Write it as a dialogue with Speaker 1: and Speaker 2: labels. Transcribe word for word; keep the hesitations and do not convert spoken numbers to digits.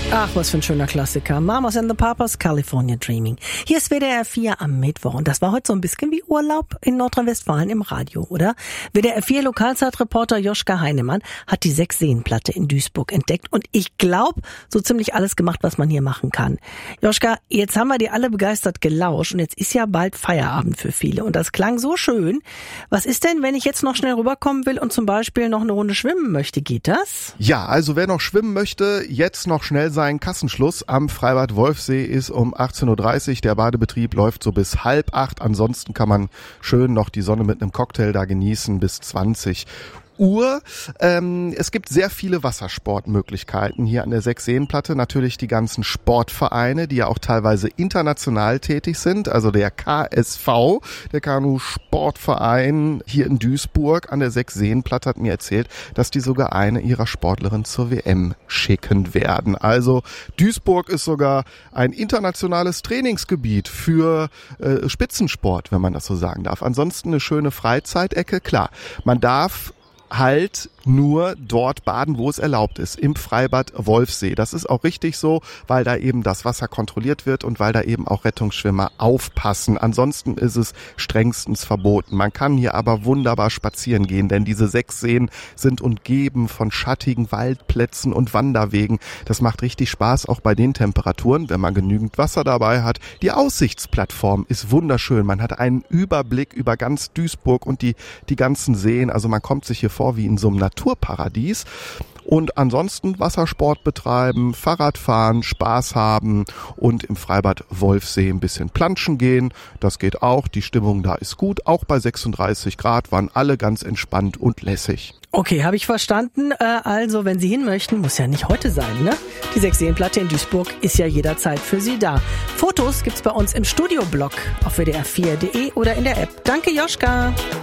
Speaker 1: Ach, was für ein schöner Klassiker. Mamas and the Papas, California Dreaming. Hier ist W D R vier am Mittwoch. Und das war heute so ein bisschen wie Urlaub in Nordrhein-Westfalen im Radio, oder? W D R vier Lokalzeitreporter Joschka Heinemann hat die Sechs-Seen-Platte in Duisburg entdeckt. Und ich glaube, so ziemlich alles gemacht, was man hier machen kann. Joschka, jetzt haben wir dir alle begeistert gelauscht. Und jetzt ist ja bald Feierabend für viele. Und das klang so schön. Was ist denn, wenn ich jetzt noch schnell rüberkommen will und zum Beispiel noch eine Runde schwimmen möchte? Geht das?
Speaker 2: Ja, also wer noch schwimmen möchte, jetzt noch schnell sein. Kassenschluss am Freibad Wolfsee ist um achtzehn Uhr dreißig. Der Badebetrieb läuft so bis halb acht. Ansonsten kann man schön noch die Sonne mit einem Cocktail da genießen bis zwanzig Uhr. Ähm, es gibt sehr viele Wassersportmöglichkeiten hier an der Sechs-Seen-Platte. Natürlich die ganzen Sportvereine, die ja auch teilweise international tätig sind. Also der K S V, der Kanu-Sportverein hier in Duisburg an der Sechs-Seen-Platte hat mir erzählt, dass die sogar eine ihrer Sportlerinnen zur W M schicken werden. Also Duisburg ist sogar ein internationales Trainingsgebiet für äh, Spitzensport, wenn man das so sagen darf. Ansonsten eine schöne Freizeitecke. Klar, man darf halt nur dort baden, wo es erlaubt ist, im Freibad Wolfsee. Das ist auch richtig so, weil da eben das Wasser kontrolliert wird und weil da eben auch Rettungsschwimmer aufpassen. Ansonsten ist es strengstens verboten. Man kann hier aber wunderbar spazieren gehen, denn diese sechs Seen sind umgeben von schattigen Waldplätzen und Wanderwegen. Das macht richtig Spaß, auch bei den Temperaturen, wenn man genügend Wasser dabei hat. Die Aussichtsplattform ist wunderschön. Man hat einen Überblick über ganz Duisburg und die, die ganzen Seen. Also man kommt sich hier vor wie in so einem Naturparadies. Und ansonsten Wassersport betreiben, Fahrrad fahren, Spaß haben und im Freibad Wolfsee ein bisschen planschen gehen. Das geht auch. Die Stimmung da ist gut. Auch bei sechsunddreißig Grad waren alle ganz entspannt und lässig.
Speaker 1: Okay, habe ich verstanden. Äh, also, wenn Sie hin möchten, muss ja nicht heute sein, ne? Die Sechs-Seen-Platte in Duisburg ist ja jederzeit für Sie da. Fotos gibt's bei uns im Studioblog auf w d r vier punkt d e oder in der App. Danke, Joschka.